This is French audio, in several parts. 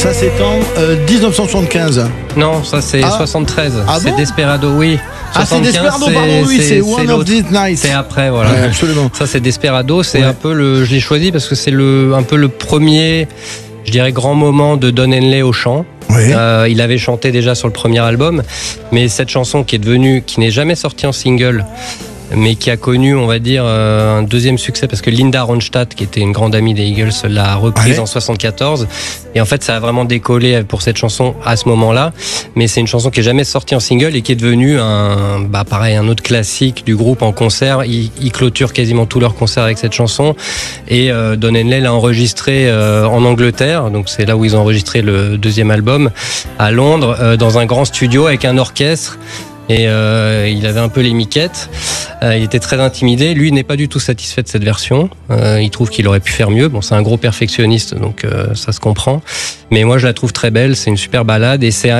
Ça c'est en 1975. Non, ça c'est 73. Ah c'est bon Desperado, oui. C'est Desperado, pardon, oui, c'est One of These Nights. C'est après, voilà. Ouais, absolument. Ça c'est Desperado, c'est un peu je l'ai choisi parce que c'est un peu le premier, je dirais, grand moment de Don Henley au chant. Oui. Il avait chanté déjà sur le premier album, mais cette chanson qui n'est jamais sortie en single, mais qui a connu, on va dire, un deuxième succès parce que Linda Ronstadt, qui était une grande amie des Eagles, l'a reprise en 74. Et en fait, ça a vraiment décollé pour cette chanson à ce moment-là. Mais c'est une chanson qui est jamais sortie en single et qui est devenue un autre classique du groupe en concert. Ils clôturent quasiment tous leurs concerts avec cette chanson. Et Don Henley l'a enregistrée en Angleterre. Donc c'est là où ils ont enregistré le deuxième album, à Londres, dans un grand studio avec un orchestre. Et il avait un peu les miquettes, il était très intimidé. Lui n'est pas du tout satisfait de cette version, il trouve qu'il aurait pu faire mieux. Bon, c'est un gros perfectionniste, donc ça se comprend. Mais moi je la trouve très belle, c'est une super ballade. Et c'est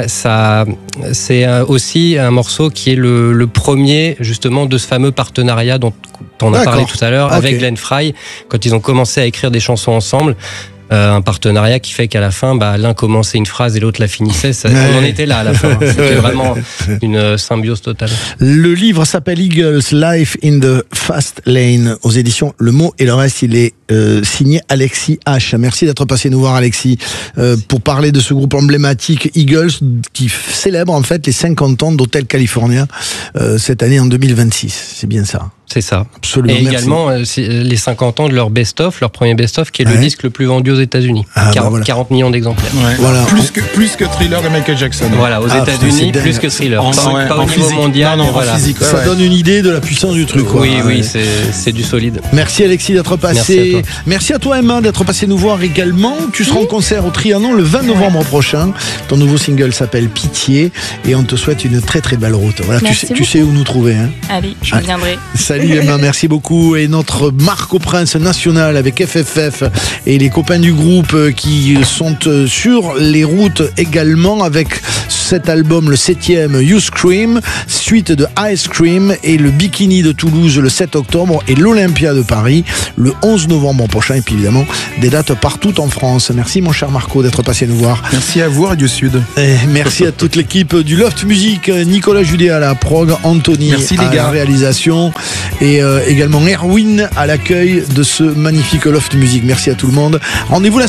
aussi un morceau qui est le premier justement de ce fameux partenariat dont on a parlé tout à l'heure avec Glenn Frey, quand ils ont commencé à écrire des chansons ensemble. Un partenariat qui fait qu'à la fin, l'un commençait une phrase et l'autre la finissait. On en était là à la fin. C'était vraiment une symbiose totale. Le livre s'appelle Eagles, Life in the Fast Lane, aux éditions Le Mot et le reste. Il est signé Alexis H. Merci d'être passé nous voir, Alexis, pour parler de ce groupe emblématique Eagles qui célèbre en fait les 50 ans d'Hotel California cette année en 2026. C'est bien ça. C'est ça. Absolument. Et également les 50 ans de leur best-of, leur premier best-of, qui est le disque le plus vendu aux États-Unis. 40 millions d'exemplaires. Ouais. Voilà. Plus que Thriller de Michael Jackson. Voilà, aux États-Unis, plus que Thriller. Pas au niveau mondial. Non, en physique. Ça donne une idée de la puissance du truc. Oui, c'est du solide. Merci Alexis d'être passé. Merci à toi Emma d'être passé nous voir également. Tu seras en concert au Trianon le 20 novembre prochain. Ton nouveau single s'appelle Pitié et on te souhaite une très très belle route. Voilà, tu sais où nous trouver. Hein. Allez, je viendrai. Salut Emma, merci beaucoup. Et notre Marco Prince national avec FFF et les copains du groupe qui sont sur les routes également avec cet album, le 7e You Scream, suite de Ice Cream et le Bikini de Toulouse le 7 octobre et l'Olympia de Paris le 11 novembre prochain. Et puis évidemment des dates partout en France. Merci mon cher Marco d'être passé nous voir. Merci à vous Radio Sud. Et merci à toute l'équipe du Loft Music, Nicolas Judet à la prog, Anthony à la réalisation et également Erwin à l'accueil de ce magnifique Loft Music. Merci à tout le monde. Rendez-vous